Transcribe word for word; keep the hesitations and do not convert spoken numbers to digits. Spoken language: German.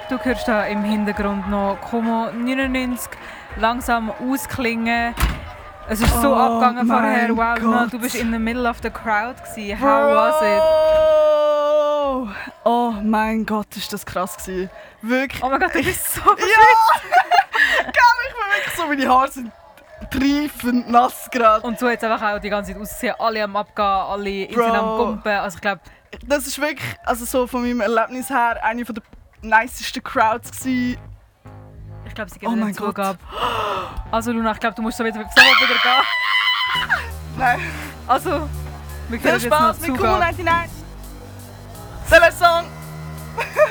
Du hörst da im Hintergrund noch Como neunundneunzig langsam ausklingen. Es ist so Oh abgegangen vorher. Wow, mein Luna, Gott. du bist in the middle of the crowd gewesen. How was it? Bro! Oh mein Gott, ist das krass gewesen. Wirklich. Oh mein Gott, du bist so Ja! Gell, ich bin wirklich so, meine Haare sind triefend nass gerade. Und so hat es einfach auch die ganze Zeit ausgesehen. Alle am Abgehen, alle insgesamt am Bro. Gumpen. Also ich glaube, Das ist wirklich, also so von meinem Erlebnis her, eine der nicesten Crowds gewesen. ich glaube, sie Oh geben mein eine Gott. Zugabe. Also Luna, ich glaube, du musst so wieder, so wieder gehen. Nein. Also, wir Viel können jetzt noch Spaß mit Cool Zugabe. neunundneunzig. C'est le song.